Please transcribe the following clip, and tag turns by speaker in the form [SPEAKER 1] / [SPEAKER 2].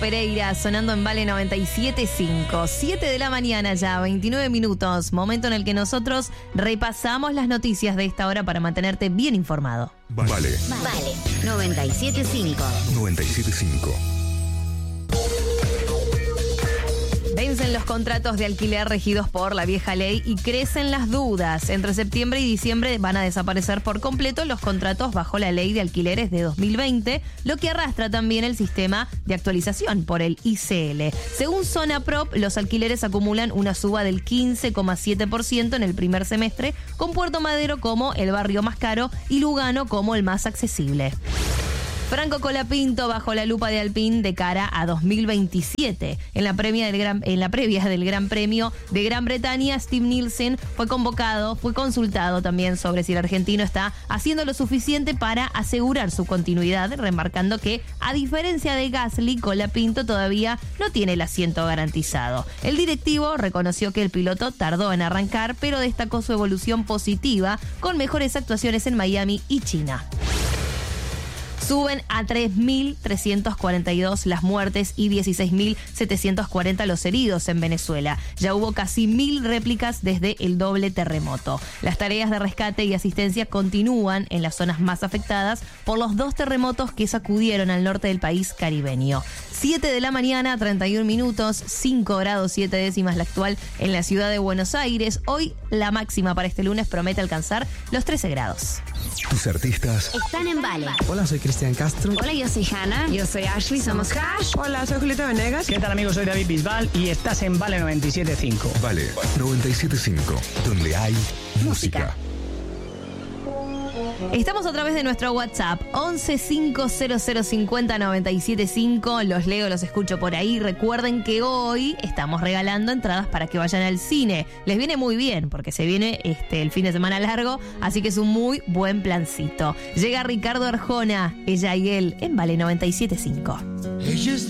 [SPEAKER 1] Pereira sonando en Vale 97.5. 7 de la mañana ya, 29 minutos. Momento en el que nosotros repasamos las noticias de esta hora para mantenerte bien informado.
[SPEAKER 2] Vale.
[SPEAKER 3] Vale, 97.5.
[SPEAKER 2] 97.5.
[SPEAKER 1] Vencen los contratos de alquiler regidos por la vieja ley y crecen las dudas. Entre septiembre y diciembre van a desaparecer por completo los contratos bajo la ley de alquileres de 2020, lo que arrastra también el sistema de actualización por el ICL. Según Zonaprop, los alquileres acumulan una suba del 15,7% en el primer semestre, con Puerto Madero como el barrio más caro y Lugano como el más accesible. Franco Colapinto bajo la lupa de Alpine de cara a 2027. En la previa del Gran Premio de Gran Bretaña, Steve Nielsen fue consultado también sobre si el argentino está haciendo lo suficiente para asegurar su continuidad, remarcando que, a diferencia de Gasly, Colapinto todavía no tiene el asiento garantizado. El directivo reconoció que el piloto tardó en arrancar, pero destacó su evolución positiva, con mejores actuaciones en Miami y China. Suben a 3.342 las muertes y 16.740 los heridos en Venezuela. Ya hubo casi 1.000 réplicas desde el doble terremoto. Las tareas de rescate y asistencia continúan en las zonas más afectadas por los 2 terremotos que sacudieron al norte del país caribeño. 7 de la mañana, 31 minutos, 5 grados 7 décimas la actual en la ciudad de Buenos Aires. Hoy la máxima para este lunes promete alcanzar los 13 grados.
[SPEAKER 2] Tus artistas
[SPEAKER 3] Están en Vale.
[SPEAKER 4] Hola, soy Cristian Castro.
[SPEAKER 3] Hola, yo soy Hanna.
[SPEAKER 5] Yo soy Ashley, somos Hash.
[SPEAKER 4] Hola, soy Julieta Venegas.
[SPEAKER 6] ¿Qué tal, amigos? Soy David Bisbal y estás en Vale 97.5.
[SPEAKER 2] Vale 97.5, donde hay música.
[SPEAKER 1] Estamos a través de nuestro WhatsApp 1150050975. Los leo, los escucho por ahí. Recuerden que hoy estamos regalando entradas para que vayan al cine. Les viene muy bien porque se viene el fin de semana largo, así que es un muy buen plancito. Llega Ricardo Arjona, ella y él en Vale 97.5.
[SPEAKER 7] Ella es